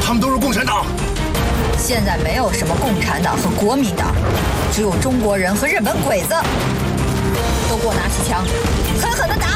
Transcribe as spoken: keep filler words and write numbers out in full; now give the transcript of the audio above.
他们都是共产党。 现在没有什么共产党和国民党，只有中国人和日本鬼子。都给我拿起枪，狠狠地打！